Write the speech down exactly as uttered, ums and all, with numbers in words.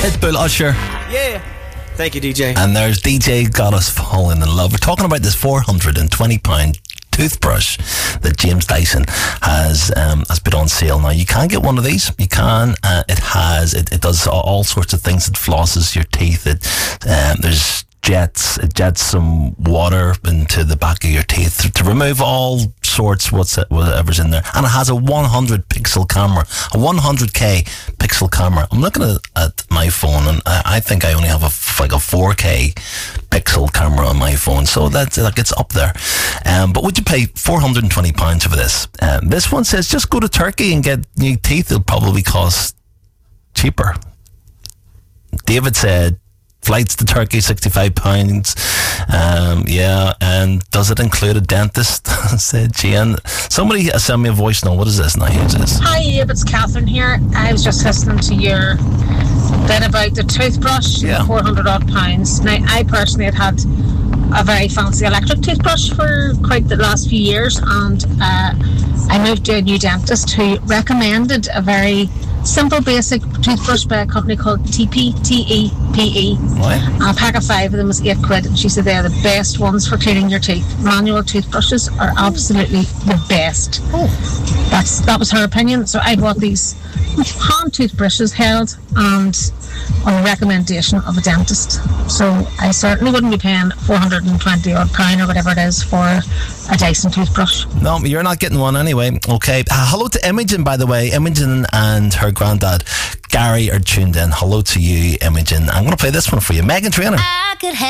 Pitbull, Usher. Yeah. Thank you, D J. And there's D J Got Us Falling in Love. We're talking about this four hundred twenty pound toothbrush that James Dyson has um, has put on sale now. You can get one of these. You can. Uh, it has. It, it does all, all sorts of things. It flosses your teeth. It um, there's jets. It jets some water into the back of your teeth to, to remove all sorts what's whatever's in there. And it has a one hundred pixel camera, a one hundred K pixel camera. I'm looking at, at my phone, and I, I think I only have a like a four K pixel camera on my phone, so that's like it's up there. Um, but would you pay four hundred twenty pounds for this? Um, this one says just go to Turkey and get new teeth. It'll probably cost cheaper. David said flights to Turkey, sixty-five pounds. Um, yeah, and does it include a dentist? Said Jane. Somebody sent me a voice note. What is this now? Who's this? Hi, Abe, it's Catherine here. I was just listening to your bit about the toothbrush, Yeah. the four hundred odd pounds. Now, I personally had had a very fancy electric toothbrush for quite the last few years, and uh, I moved to a new dentist who recommended a very simple, basic toothbrush by a company called T P, T E P E. What? A pack of five of them was eight quid, and she said they're the best ones for cleaning your teeth. Manual toothbrushes are absolutely the best. Oh. That's that was her opinion. So I bought these hand toothbrushes held and on the recommendation of a dentist. So I certainly wouldn't be paying four hundred twenty odd pound or whatever it is for a Dyson toothbrush. No, you're not getting one anyway. Okay. Uh, hello to Imogen, by the way. Imogen and her granddad Gary are tuned in. Hello to you, Imogen. I'm going to play this one for you. Meghan Trainor. I could have